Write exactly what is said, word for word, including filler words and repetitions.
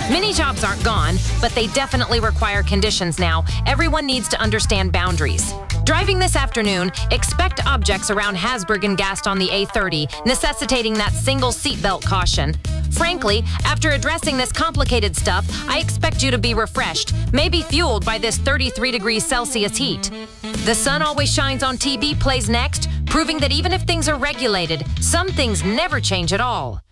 Many jobs aren't gone, but they definitely require conditions now. Everyone needs to understand boundaries. Driving this afternoon, expect objects around Hasburg and Gast on the A thirty, necessitating that single seatbelt caution. Frankly, after addressing this complicated stuff, I expect you to be refreshed, maybe fueled by this thirty-three degrees Celsius heat. The Sun Always Shines on T V plays next, proving that even if things are regulated, some things never change at all.